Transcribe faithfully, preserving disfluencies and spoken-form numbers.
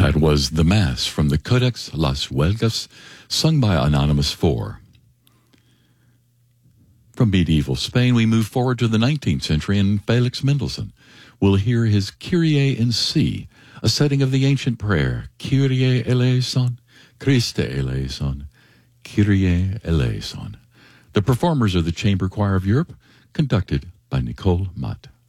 That was The Mass from the Codex Las Huelgas, sung by Anonymous Four. From medieval Spain, we move forward to the nineteenth century, and Felix Mendelssohn will hear his Kyrie in C, a setting of the ancient prayer, Kyrie eleison, Christe eleison, Kyrie eleison. The performers are the Chamber Choir of Europe, conducted by Nicole Matt.